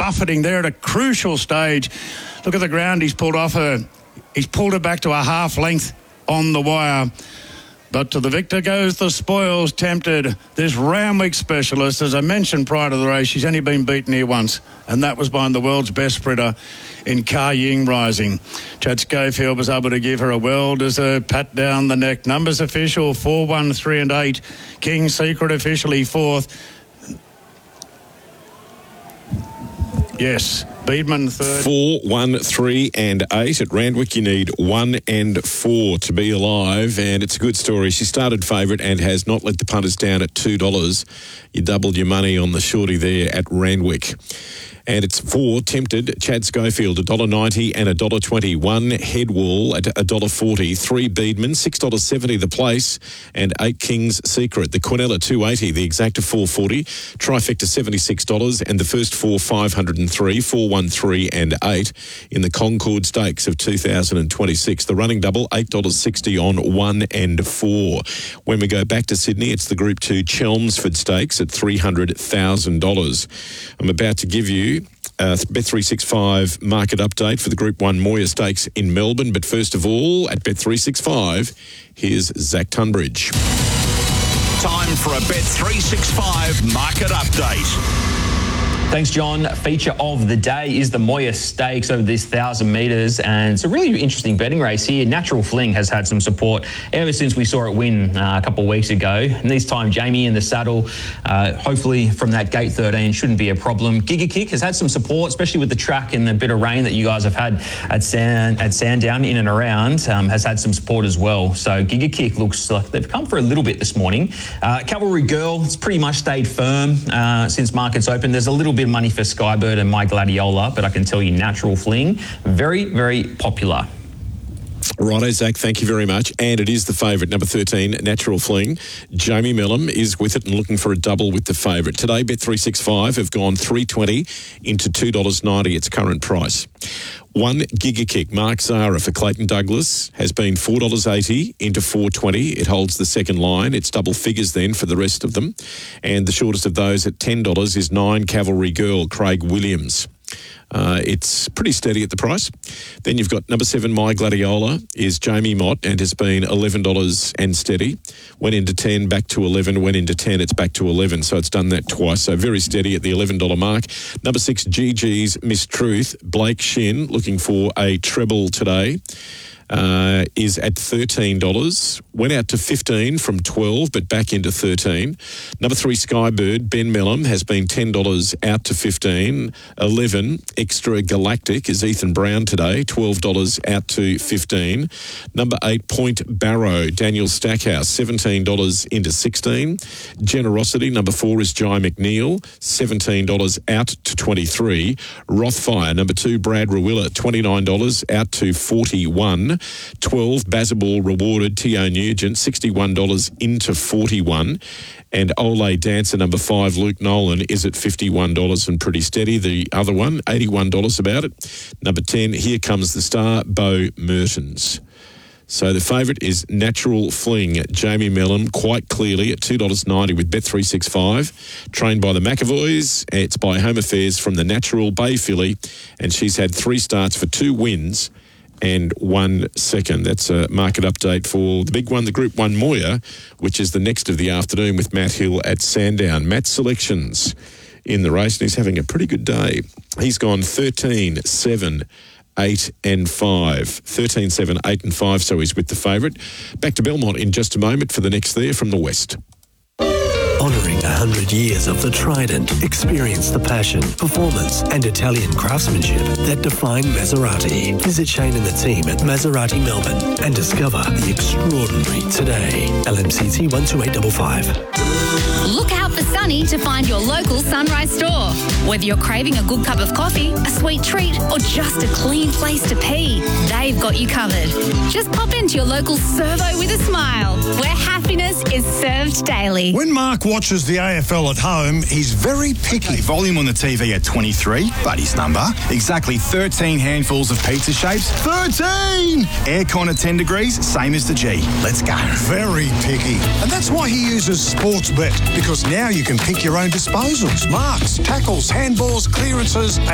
buffeting there at a crucial stage. Look at the ground he's pulled off her. He's pulled her back to a half length on the wire. But to the victor goes the spoils tempted. This Randwick specialist, as I mentioned prior to the race, she's only been beaten here once, and that was by the world's best sprinter in Ka Ying Rising. Chad Schofield was able to give her a well-deserved pat down the neck. Numbers official 4, 1, 3 and 8. King Secret officially 4th. Yes, Beedman 3rd. 4, 1, 3 and 8. At Randwick, you need 1 and 4 to be alive, and it's a good story. She started favourite and has not let the punters down at $2. You doubled your money on the shorty there at Randwick. And it's 4, Tempted, Chad Schofield, $1.90 and $1.20. 1, Headwall at $1.40. 3, Beedman, $6.70 the place. And 8, King's Secret. The Quinella, $2.80. The Exacta, $4.40. Trifecta, $76. And the first 4, $503. 4, 1, 3 and 8 in the Concord Stakes of 2026. The running double, $8.60 on 1 and 4. When we go back to Sydney, it's the Group 2 Chelmsford Stakes at $300,000. I'm about to give you Bet365 market update for the Group 1 Moir Stakes in Melbourne. But first of all, at Bet365, here's Zach Tunbridge. Time for a Bet365 market update. Thanks, John. Feature of the day is the Moir Stakes over this 1,000 metres, and it's a really interesting betting race here. Natural Fling has had some support ever since we saw it win a couple of weeks ago. And this time, Jamie in the saddle, hopefully from that gate 13, shouldn't be a problem. Giga Kick has had some support, especially with the track and the bit of rain that you guys have had at Sandown in and around, has had some support as well. So Giga Kick looks like they've come for a little bit this morning. Cavalry Girl, it's pretty much stayed firm since markets open. There's a little bit of money for Skybird and My Gladiola, but I can tell you Natural Fling, very, very popular. Righto, Zach, thank you very much. And it is the favourite, number 13, Natural Fling. Jamie Mellum is with it and looking for a double with the favourite. Today, Bet365 have gone $3.20 into $2.90 its current price. 1, Giga Kick, Mark Zara for Clayton Douglas, has been $4.80 into $4.20. It holds the second line. It's double figures then for the rest of them. And the shortest of those at $10 is 9, Cavalry Girl, Craig Williams. It's pretty steady at the price. Then you've got number 7, My Gladiola, is Jamie Mott and has been $11 and steady. Went into 10, back to 11, went into 10, it's back to 11. So it's done that twice. So very steady at the $11 mark. Number 6, GG's Miss Truth, Blake Shin, looking for a treble today. Is at $13. Went out to 15 from 12, but back into 13. Number 3, Skybird, Ben Mellum, has been $10 out to 15. 11, Extra Galactic, is Ethan Brown today, $12 out to 15. Number 8, Point Barrow, Daniel Stackhouse, $17 into 16. Generosity, number 4, is Jai McNeil, $17 out to 23. Rothfire, number 2, Brad Rawilla, $29 out to 41. 12, Bazaball Rewarded, T.O. Nugent, $61 into 41. And Ole Dancer, number 5, Luke Nolan, is at $51 and pretty steady. The other one, $81 about it. Number 10, Here Comes the Star, Bo Mertens. So the favourite is Natural Fling, Jamie Mellum, quite clearly at $2.90 with Bet365. Trained by the McAvoys. It's by Home Affairs from the Natural Bay filly, and she's had 3 starts for 2 wins and 1 second. That's a market update for the big one, the Group 1 Moir, which is the next of the afternoon with Matt Hill at Sandown. Matt's selections in the race, and he's having a pretty good day. He's gone 13, 7, 8 and 5. 13, 7, 8 and 5, so he's with the favourite. Back to Belmont in just a moment for the next there from the West. Honouring 100 years of the Trident, experience the passion, performance and Italian craftsmanship that define Maserati. Visit Shane and the team at Maserati Melbourne and discover the extraordinary today. LMCT 12855. Look out for Sunny to find your local Sunrise store. Whether you're craving a good cup of coffee, a sweet treat or just a clean place to pee, they've got you covered. Just pop into your local Servo with a smile, where happiness is served daily. When Mark watches the AFL at home, he's very picky. Volume on the TV at 23, but his number. Exactly 13 handfuls of pizza shapes. 13! Aircon at 10 degrees, same as the G. Let's go. Very picky. And that's why he uses Sportsbet, because now you can pick your own disposals, marks, tackles, handballs, clearances,